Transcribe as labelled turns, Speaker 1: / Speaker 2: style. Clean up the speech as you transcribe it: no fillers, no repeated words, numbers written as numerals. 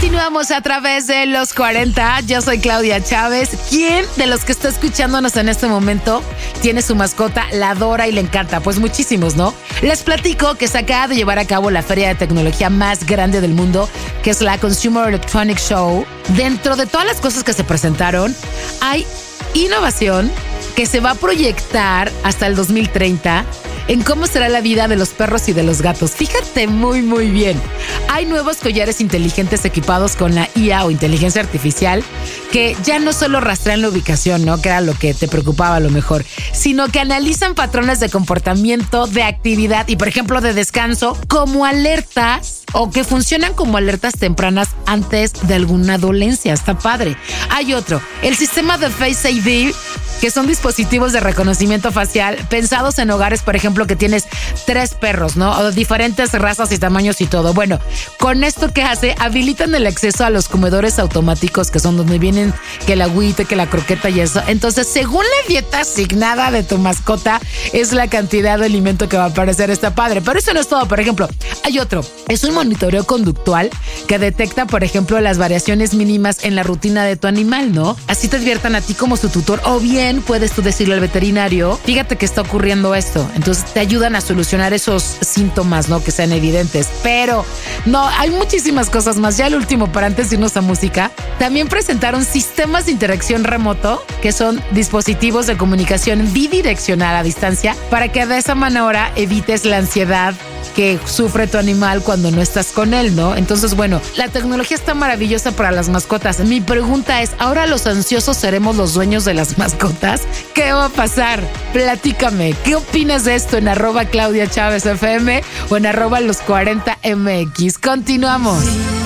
Speaker 1: Continuamos a través de los 40. Yo soy Claudia Chávez. ¿Quién de los que está escuchándonos en este momento tiene su mascota, la adora y le encanta? Pues muchísimos, ¿no? Les platico que se acaba de llevar a cabo la feria de tecnología más grande del mundo, que es la Consumer Electronics Show. Dentro de todas las cosas que se presentaron, hay innovación que se va a proyectar hasta el 2030 en cómo será la vida de los perros y de los gatos. Fíjate muy bien. Hay nuevos collares inteligentes equipados con la IA o inteligencia artificial que ya no solo rastrean la ubicación, ¿no? Que era lo que te preocupaba a lo mejor, sino que analizan patrones de comportamiento, de actividad y, por ejemplo, de descanso como alertas o que funcionan como alertas tempranas antes de alguna dolencia. Está padre. Hay otro, el sistema de Face ID, que son dispositivos de reconocimiento facial pensados en hogares, por ejemplo, que tienes 3 perros, ¿no? O diferentes razas y tamaños y todo. Bueno, con esto, ¿qué hace? Habilitan el acceso a los comedores automáticos, que son donde vienen que el agüita, que la croqueta y eso. Entonces, según la dieta asignada de tu mascota, es la cantidad de alimento que va a aparecer. Está padre. Pero eso no es todo. Por ejemplo, hay otro. Es un monitoreo conductual que detecta, por ejemplo, las variaciones mínimas en la rutina de tu animal, ¿no? Así te adviertan a ti como su tutor, o bien puedes tú decirle al veterinario, fíjate que está ocurriendo esto. Entonces te ayudan a solucionar esos síntomas, ¿no? Que sean evidentes. Pero no, hay muchísimas cosas más. Ya el último, para antes de irnos a música, también presentaron sistemas de interacción remoto, que son dispositivos de comunicación bidireccional a distancia, para que de esa manera evites la ansiedad que sufre tu animal cuando no estás con él, ¿no? Entonces, bueno, la tecnología está maravillosa para las mascotas. Mi pregunta es, ¿ahora los ansiosos seremos los dueños de las mascotas? ¿Qué va a pasar? Platícame, ¿qué opinas de esto en @Claudia Chávez FM o en @los40mx? Continuamos.